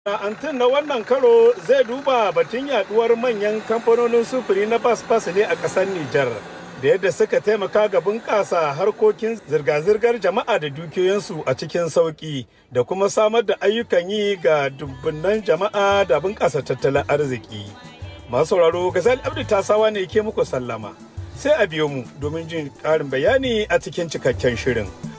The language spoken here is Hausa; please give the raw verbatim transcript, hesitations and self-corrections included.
Masana'antun na wannan karo zai duba batun yaduwar manyan kamfanonin sufuri na bas-bas ne a ƙasar Nijar, da yadda suka taimaka ga bunƙasa harkokin zirga-zirgar jama'a da dukiyoyinsu a cikin sauƙi da kuma samar da ayyukan yi ga dubbunan jama'a da bunƙasa tattalin arziki. Masu sauraro Gazal Abdu Tasawa ne ke muku sallama. Sai a biyo mu domin jin ƙarin bayani a cikin cikakken shirin.